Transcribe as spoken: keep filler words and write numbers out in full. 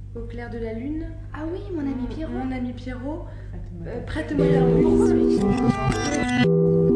Au clair de la lune. Ah oui, mon ami Pierrot. Mon ami Pierrot. Prête-moi Euh, ta Prête-moi cœur. ta Pourquoi? louise.